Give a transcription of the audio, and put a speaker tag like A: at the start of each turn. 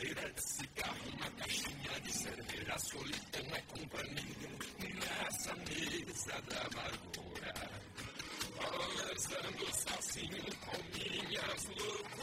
A: carteira de cigarro, uma caixinha de cerveja. A solidão é companhia nessa mesa da amargura. Conversando sozinho com minhas loucuras.